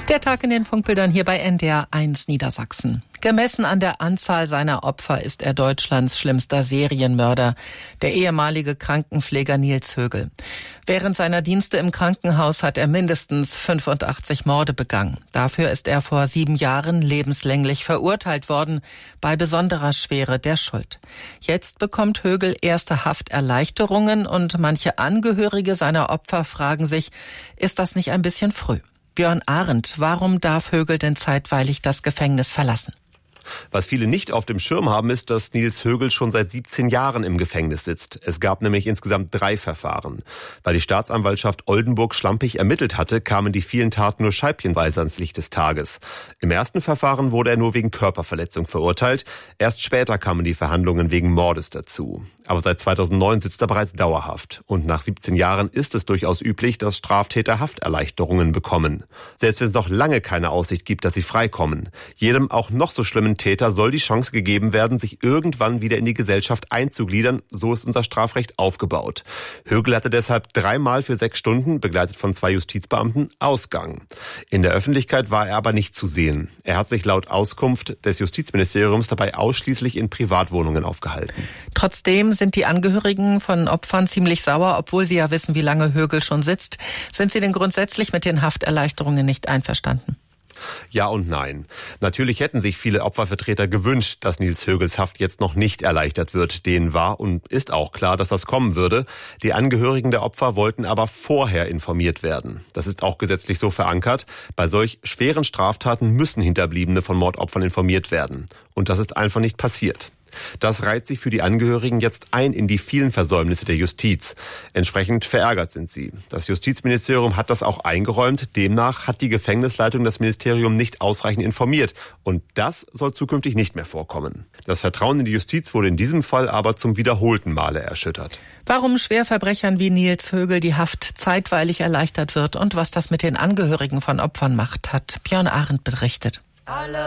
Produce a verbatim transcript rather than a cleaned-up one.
Der Tag in den Funkbildern hier bei N D R eins Niedersachsen. Gemessen an der Anzahl seiner Opfer ist er Deutschlands schlimmster Serienmörder, der ehemalige Krankenpfleger Nils Högel. Während seiner Dienste im Krankenhaus hat er mindestens fünfundachtzig Morde begangen. Dafür ist er vor sieben Jahren lebenslänglich verurteilt worden, bei besonderer Schwere der Schuld. Jetzt bekommt Högel erste Hafterleichterungen und manche Angehörige seiner Opfer fragen sich, ist das nicht ein bisschen früh? Björn Arendt, warum darf Högel denn zeitweilig das Gefängnis verlassen? Was viele nicht auf dem Schirm haben, ist, dass Nils Högel schon seit siebzehn Jahren im Gefängnis sitzt. Es gab nämlich insgesamt drei Verfahren. Weil die Staatsanwaltschaft Oldenburg schlampig ermittelt hatte, kamen die vielen Taten nur scheibchenweise ans Licht des Tages. Im ersten Verfahren wurde er nur wegen Körperverletzung verurteilt. Erst später kamen die Verhandlungen wegen Mordes dazu. Aber seit zweitausendneun sitzt er bereits dauerhaft. Und nach siebzehn Jahren ist es durchaus üblich, dass Straftäter Hafterleichterungen bekommen. Selbst wenn es noch lange keine Aussicht gibt, dass sie freikommen. Jedem auch noch so schlimmen Täter soll die Chance gegeben werden, sich irgendwann wieder in die Gesellschaft einzugliedern. So ist unser Strafrecht aufgebaut. Högel hatte deshalb dreimal für sechs Stunden, begleitet von zwei Justizbeamten, Ausgang. In der Öffentlichkeit war er aber nicht zu sehen. Er hat sich laut Auskunft des Justizministeriums dabei ausschließlich in Privatwohnungen aufgehalten. Trotzdem sind die Angehörigen von Opfern ziemlich sauer, obwohl sie ja wissen, wie lange Högel schon sitzt. Sind sie denn grundsätzlich mit den Hafterleichterungen nicht einverstanden? Ja und nein. Natürlich hätten sich viele Opfervertreter gewünscht, dass Nils Högels Haft jetzt noch nicht erleichtert wird. Denen war und ist auch klar, dass das kommen würde. Die Angehörigen der Opfer wollten aber vorher informiert werden. Das ist auch gesetzlich so verankert. Bei solch schweren Straftaten müssen Hinterbliebene von Mordopfern informiert werden. Und das ist einfach nicht passiert. Das reiht sich für die Angehörigen jetzt ein in die vielen Versäumnisse der Justiz. Entsprechend verärgert sind sie. Das Justizministerium hat das auch eingeräumt. Demnach hat die Gefängnisleitung das Ministerium nicht ausreichend informiert. Und das soll zukünftig nicht mehr vorkommen. Das Vertrauen in die Justiz wurde in diesem Fall aber zum wiederholten Male erschüttert. Warum Schwerverbrechern wie Nils Högel die Haft zeitweilig erleichtert wird und was das mit den Angehörigen von Opfern macht, hat Björn Arendt berichtet. Alle